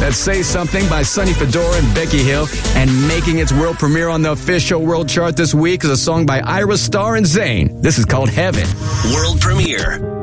That's Say Something by Sonny Fedora and Becky Hill. And making its world premiere on the official world chart this week is a song by Ira Starr and Zayn. This is called Heaven. World premiere.